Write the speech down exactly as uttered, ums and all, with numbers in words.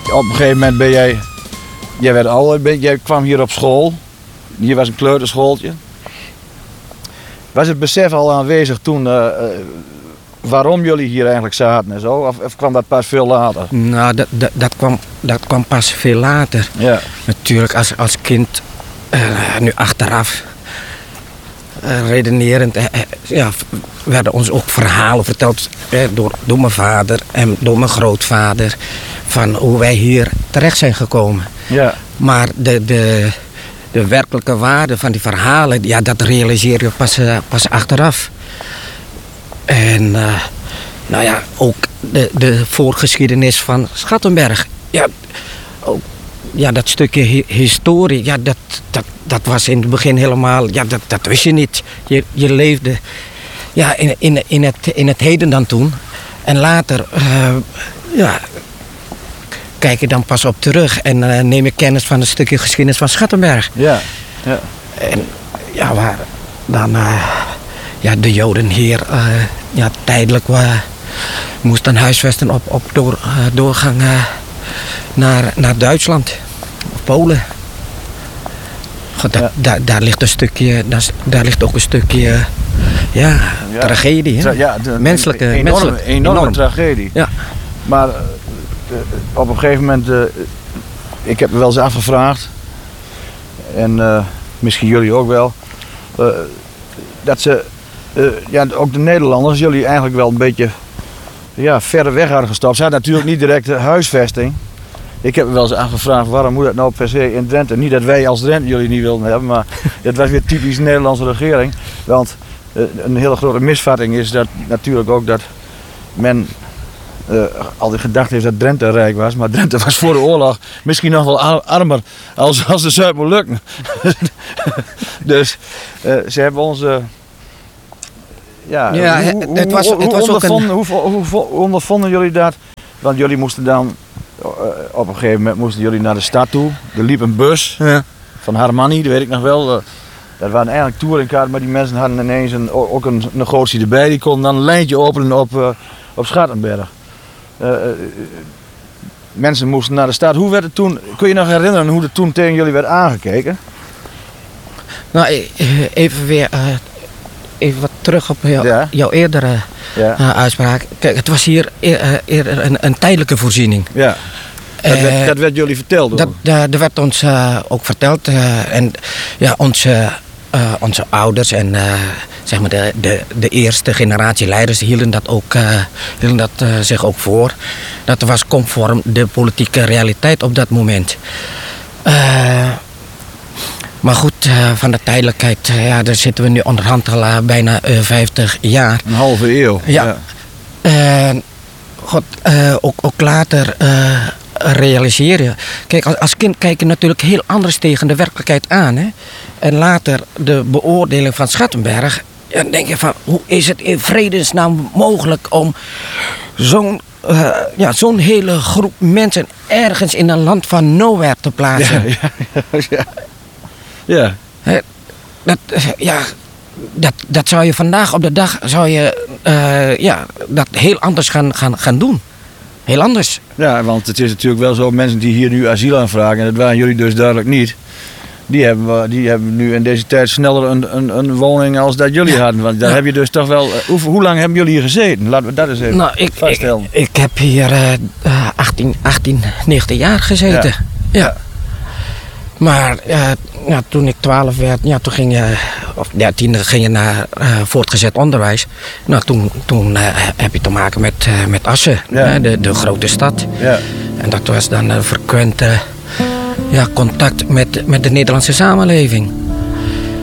op een gegeven moment ben jij... Jij werd ouder, jij kwam hier op school. Hier was een kleuterschooltje. Was het besef al aanwezig toen uh, uh, waarom jullie hier eigenlijk zaten en zo? Of, of kwam dat pas veel later? Nou, dat, dat, dat, kwam, dat kwam pas veel later. Ja. Natuurlijk als, als kind, uh, nu achteraf, uh, redenerend, uh, uh, ja, werden ons ook verhalen verteld uh, door, door mijn vader en door mijn grootvader. Van hoe wij hier terecht zijn gekomen. Ja. Maar de, de, de werkelijke waarde van die verhalen, ja, dat realiseer je pas, uh, pas achteraf. En uh, nou ja, ook de, de voorgeschiedenis van Schattenberg. Ja, ook, ja dat stukje hi- historie, ja, dat, dat, dat was in het begin helemaal, ja, dat, dat wist je niet. Je, je leefde ja, in, in, in, het, in het heden dan toen. En later, uh, ja... kijk je dan pas op terug en uh, neem je kennis van een stukje geschiedenis van Schattenberg. Ja, ja. En ja, waar dan uh, ja, de Joden hier uh, ja, tijdelijk uh, moesten huisvesten op, op door, uh, doorgang uh, naar, naar Duitsland of Polen. God, dat, Ja. daar, daar ligt een stukje, daar, daar ligt ook een stukje uh, ja, Ja. tragedie. Hè? Tra- ja, de- menselijke, een enorme, menselijk, enorme enorm. tragedie. Ja. Maar uh, uh, op een gegeven moment, uh, ik heb me wel eens afgevraagd, en uh, misschien jullie ook wel, uh, dat ze, uh, ja, ook de Nederlanders, jullie eigenlijk wel een beetje ja, verder weg hadden gestapt. Ze hadden natuurlijk niet direct de huisvesting. Ik heb me wel eens afgevraagd, waarom moet dat nou per se in Drenthe? Niet dat wij als Drenthe jullie niet wilden hebben, maar het was weer typisch Nederlandse regering. Want uh, een hele grote misvatting is dat natuurlijk ook dat men uh, altijd gedacht heeft dat Drenthe rijk was. Maar Drenthe was voor de oorlog misschien nog wel ar- armer als, als de Zuid moet lukken. Dus uh, ze hebben ons... Uh, ja, Ja, hoe, het- het was- hoe, het was hoe, ook een- ondervonden, hoe, hoe, hoe ondervonden jullie dat? Want jullie moesten dan, uh, op een gegeven moment moesten jullie naar de stad toe. Er liep een bus Ja. van Harmani, dat weet ik nog wel. Uh, dat waren eigenlijk touringkaarten, maar die mensen hadden ineens een, ook een negotie erbij. Die konden dan een lijntje openen op, uh, op Schattenberg. Uh, uh, mensen moesten naar de stad. Hoe werd het toen, kun je nog herinneren hoe het toen tegen jullie werd aangekeken? Nou, e- even weer uh, even wat terug op jou, Ja. jouw eerdere Ja. uh, uitspraak. Kijk, het was hier eer- uh, eerder een, een tijdelijke voorziening. Ja. Dat, Eh, werd, dat werd jullie verteld? Dat, uh, dat werd ons uh, ook verteld. Uh, en ja, onze, uh, onze ouders en uh, zeg maar de, de, de eerste generatie leiders hielden dat, ook, uh, hielden dat uh, zich ook voor. Dat was conform de politieke realiteit op dat moment. Uh, maar goed, uh, van de tijdelijkheid, uh, ja, daar zitten we nu onderhand al uh, bijna uh, vijftig jaar. Een halve eeuw. Ja. Uh, God, uh, ook, ook later uh, realiseer je. Kijk, als, als kind kijk je natuurlijk heel anders tegen de werkelijkheid aan. Hè? En later de beoordeling van Schattenberg. Ja, dan denk je van, hoe is het in vredesnaam mogelijk om zo'n uh, ja, zo'n hele groep mensen ergens in een land van nowhere te plaatsen? Ja, ja, ja. Ja. Hè, dat, uh, ja, dat, dat zou je vandaag op de dag zou je, uh, ja, dat heel anders gaan, gaan, gaan doen. Heel anders. Ja, want het is natuurlijk wel zo, mensen die hier nu asiel aanvragen, en dat waren jullie dus duidelijk niet, die hebben, we- die hebben nu in deze tijd sneller een, een, een woning als dat jullie Ja. hadden. Want daar Ja. heb je dus toch wel... Hoe, hoe lang hebben jullie hier gezeten? Laten we dat eens even Nou, ik, ik, vaststellen. ik heb hier uh, uh, achttien, achttien, negentien jaar gezeten. Ja. Ja. Maar uh, ja, toen ik twaalf werd, ja, toen ging je, of dertien, ging je naar uh, voortgezet onderwijs. Nou, toen, toen uh, heb je te maken met, uh, met Assen, Ja. hè, de, de grote stad. Ja. En dat was dan een frequente ja, contact met, met de Nederlandse samenleving.